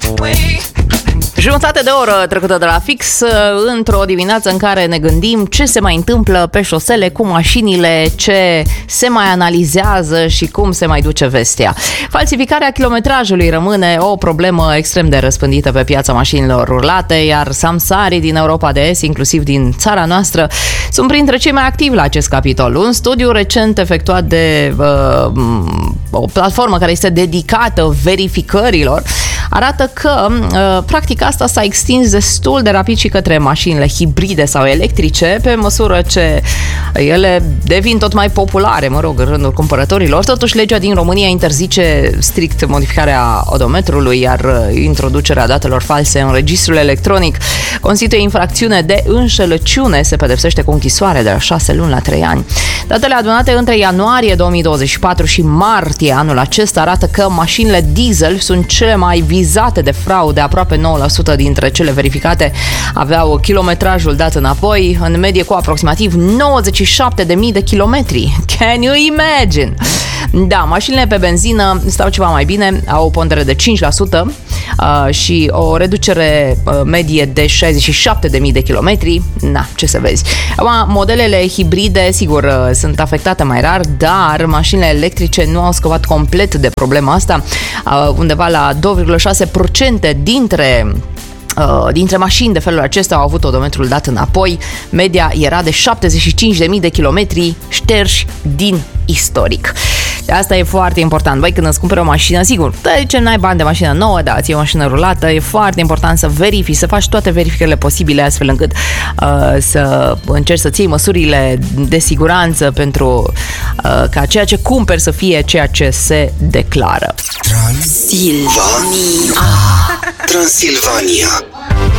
Jumătate de oră trecută de la fix, într-o dimineață în care ne gândim ce se mai întâmplă pe șosele cu mașinile, ce se mai analizează și cum se mai duce vestea. Falsificarea kilometrajului rămâne o problemă extrem de răspândită pe piața mașinilor rulate, iar samsarii din Europa de Est, inclusiv din țara noastră, sunt printre cei mai activi la acest capitol. Un studiu recent efectuat de o platformă care este dedicată verificărilor arată că, practic, asta s-a extins destul de rapid și către mașinile hibride sau electrice, pe măsură ce ele devin tot mai populare, în rândul cumpărătorilor. Totuși, legea din România interzice strict modificarea odometrului, iar introducerea datelor false în registrul electronic constituie infracțiune de înșelăciune, se pedepsește cu închisoare de la 6 luni la 3 ani. Datele adunate între ianuarie 2024 și martie anul acesta arată că mașinile diesel sunt cele mai vizate de fraude. Aproape 9% dintre cele verificate aveau kilometrajul dat înapoi, în medie cu aproximativ 97.000 de kilometri. Can you imagine? Da, mașinile pe benzină stau ceva mai bine, au o pondere de 5% și o reducere medie de 67.000 de kilometri. Na, ce să vezi. Modelele hibride, sigur, sunt afectate mai rar, dar mașinile electrice nu au scăpat complet de problema asta. Undeva la 2,6% dintre mașini de felul acesta au avut odometrul dat înapoi. Media era de 75.000 de kilometri șterși din istoric. De asta e foarte important. Băi, când îți cumperi o mașină, sigur, de ce n-ai bani de mașină nouă, da, ți-e o mașină rulată, e foarte important să verifici, să faci toate verificările posibile, astfel încât să încerci să ții măsurile de siguranță pentru ca ceea ce cumperi să fie ceea ce se declară. Transilvania.